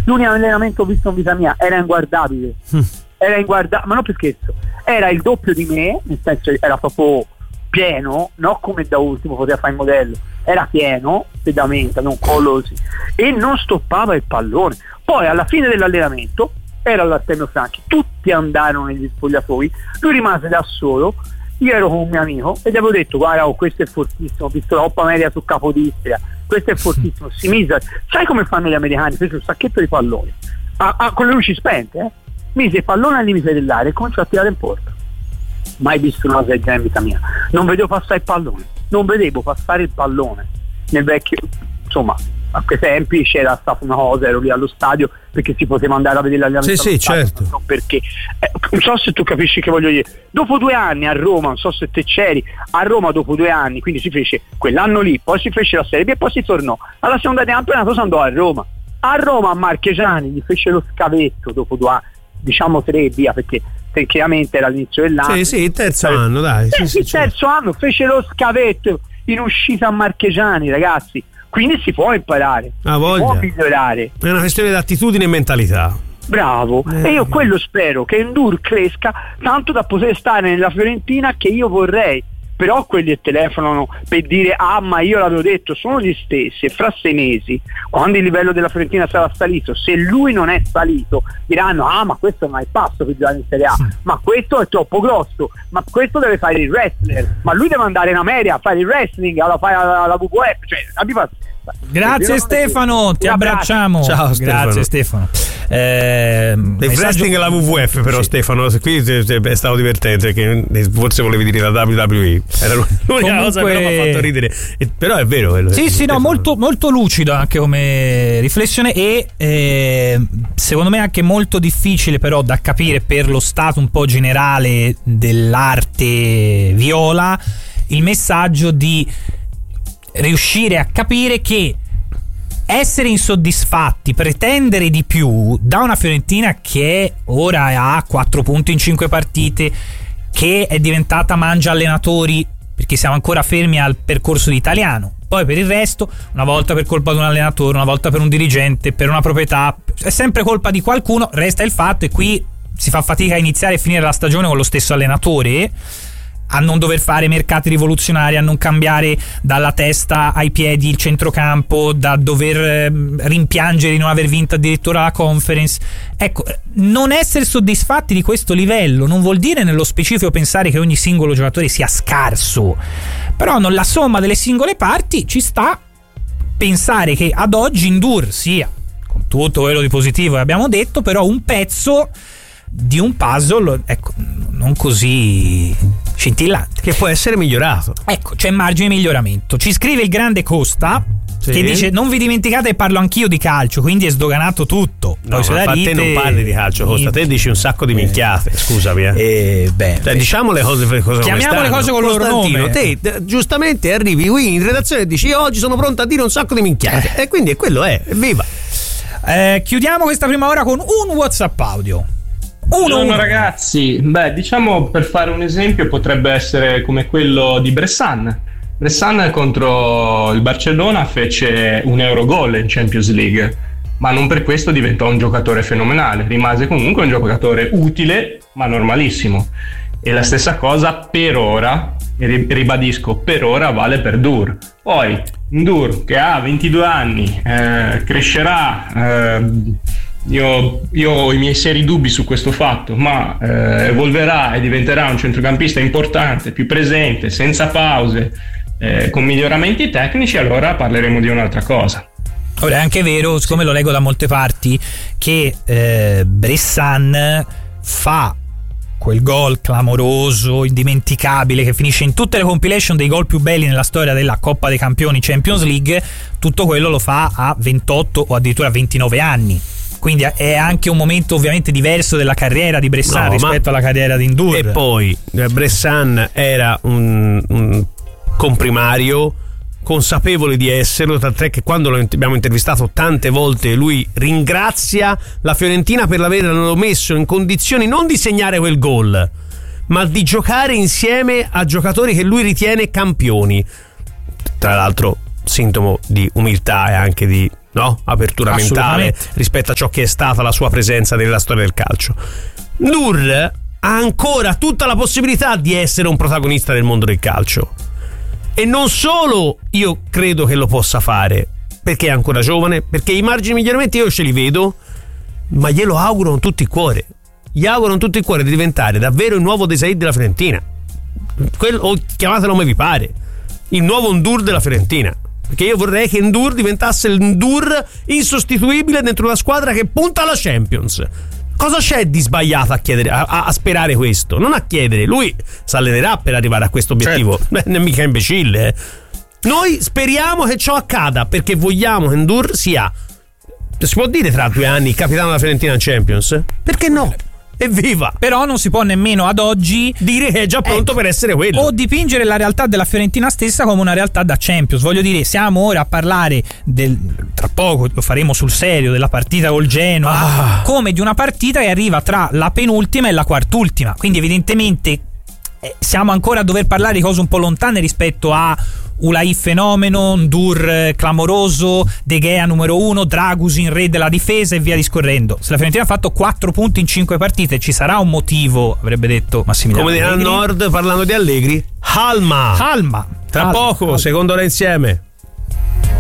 L'unico allenamento visto in vita mia, era inguardabile. Ma non per scherzo, era il doppio di me, nel senso era proprio pieno, non come da ultimo poteva fare il modello, era pieno, pedamenta, non collosi, e non stoppava il pallone. Poi alla fine dell'allenamento era all'Artemio Franchi, tutti andarono negli spogliatoi, lui rimase da solo. Io ero con un mio amico e gli avevo detto: guarda, questo è fortissimo, ho visto la Coppa Media su Capodistria, questo è fortissimo. Si mise, sai come fanno gli americani? Fece un sacchetto di palloni con le luci spente, mise il pallone al limite dell'area e cominciò a tirare in porta. Mai visto una cosa del genere in vita mia. Non vedevo passare il pallone nel vecchio, insomma, a quei tempi c'era stata una cosa, ero lì allo stadio perché si poteva andare a vedere l'allenamento. Sì, certo. Non so perché, non so se tu capisci che voglio dire. Dopo 2 anni a Roma, non so se te c'eri, a Roma dopo 2 anni, quindi si fece quell'anno lì, poi si fece la Serie B e poi si tornò alla seconda di campionato, si andò a Roma a Marchegiani gli fece lo scavetto dopo 2 anni, diciamo 3 via, perché tecnicamente era l'inizio dell'anno. Sì, il terzo anno, dai. Il terzo anno fece lo scavetto in uscita a Marchegiani, ragazzi. Quindi si può imparare, si può migliorare. È una questione di attitudine e mentalità. Bravo. E io quello spero, che Ndour cresca tanto da poter stare nella Fiorentina che io vorrei. Però quelli che telefonano per dire: ah, ma io l'avevo detto, sono gli stessi, e fra 6 mesi, quando il livello della Fiorentina sarà salito, se lui non è salito, diranno: ah, ma questo non è il passo per giocare in Serie A, ma questo è troppo grosso, ma questo deve fare il wrestler, ma lui deve andare in America a fare il wrestling, alla WWF, cioè abbi pazienza. Grazie Stefano, ti abbracciamo. Ciao Stefano. Grazie Stefano. Il wrestling e la WWF, però, sì. Stefano, qui è stato divertente, che forse volevi dire la WWE, era l'unica cosa che mi ha fatto ridere, però è vero quello. Sì, no, molto, molto lucido anche come riflessione, e secondo me anche molto difficile però da capire per lo stato un po' generale dell'arte viola, il messaggio di riuscire a capire che essere insoddisfatti, pretendere di più da una Fiorentina che ora ha 4 punti in 5 partite, che è diventata mangia allenatori perché siamo ancora fermi al percorso di Italiano, poi per il resto una volta per colpa di un allenatore, una volta per un dirigente, per una proprietà, è sempre colpa di qualcuno. Resta il fatto, e qui si fa fatica a iniziare e finire la stagione con lo stesso allenatore, a non dover fare mercati rivoluzionari, a non cambiare dalla testa ai piedi il centrocampo, da dover rimpiangere di non aver vinto addirittura la Conference. Ecco, non essere soddisfatti di questo livello non vuol dire nello specifico pensare che ogni singolo giocatore sia scarso, però la somma delle singole parti ci sta pensare che ad oggi Ndour sia, con tutto quello di positivo che abbiamo detto, però un pezzo di un puzzle, ecco, non così scintillante, che può essere migliorato. Ecco, c'è margine di miglioramento. Ci scrive il grande Costa, sì, che dice: non vi dimenticate che parlo anch'io di calcio, quindi è sdoganato tutto. No, poi ma te non parli di calcio, Costa, te dici un sacco di minchiate, scusami. Diciamo le cose per cosa, chiamiamo le cose con il loro nome. Te giustamente arrivi qui in redazione e dici: io oggi sono pronto a dire un sacco di minchiate, e quindi quello è, evviva. Chiudiamo questa prima ora con un WhatsApp audio. Buongiorno ragazzi, diciamo, per fare un esempio, potrebbe essere come quello di Bressan. Bressan contro il Barcellona fece un Eurogol in Champions League, ma non per questo diventò un giocatore fenomenale, rimase comunque un giocatore utile ma normalissimo. E la stessa cosa per ora, e ribadisco, per ora vale per Ndour. Poi Ndour, che ha 22 anni, crescerà, io ho i miei seri dubbi su questo fatto, ma evolverà e diventerà un centrocampista importante, più presente, senza pause, con miglioramenti tecnici, allora parleremo di un'altra cosa. Ora è anche vero, siccome lo leggo da molte parti, che Bressan fa quel gol clamoroso, indimenticabile, che finisce in tutte le compilation dei gol più belli nella storia della Coppa dei Campioni Champions League. Tutto quello lo fa a 28 o addirittura 29 anni. Quindi è anche un momento ovviamente diverso della carriera di Bressan rispetto alla carriera di Ndour. E poi Bressan era un comprimario, consapevole di esserlo, tant'è che quando lo abbiamo intervistato tante volte lui ringrazia la Fiorentina per averlo messo in condizioni non di segnare quel gol, ma di giocare insieme a giocatori che lui ritiene campioni. Tra l'altro sintomo di umiltà e anche di no? Apertura mentale rispetto a ciò che è stata la sua presenza nella storia del calcio. Ndour ha ancora tutta la possibilità di essere un protagonista del mondo del calcio, e non solo io credo che lo possa fare perché è ancora giovane, perché i margini di miglioramento io ce li vedo, ma glielo auguro con tutto il cuore. Gli auguro con tutto il cuore di diventare davvero il nuovo Desailly della Fiorentina, o chiamatelo come vi pare, il nuovo Ndour della Fiorentina, perché io vorrei che Ndour diventasse il Ndour insostituibile dentro una squadra che punta alla Champions. Cosa c'è di sbagliato a chiedere, a sperare questo? Non a chiedere, lui si allenerà per arrivare a questo obiettivo. Certo. Non è mica imbecille. Noi speriamo che ciò accada, perché vogliamo che Ndour sia, si può dire tra 2 anni, capitano della Fiorentina in Champions? Perché no? Evviva! Però non si può nemmeno ad oggi dire che è già pronto per essere quello, o dipingere la realtà della Fiorentina stessa come una realtà da Champions. Voglio dire, siamo ora a parlare tra poco lo faremo sul serio, della partita col Genoa, come di una partita che arriva tra la penultima e la quartultima, quindi evidentemente siamo ancora a dover parlare di cose un po' lontane rispetto a Ulai fenomeno, Ndour clamoroso, De Gea numero 1, Dragusin re della difesa e via discorrendo. Se la Fiorentina ha fatto 4 punti in 5 partite, ci sarà un motivo, avrebbe detto Massimiliano come dirà al Nord, parlando di Allegri, Halma tra poco, seconda ora insieme.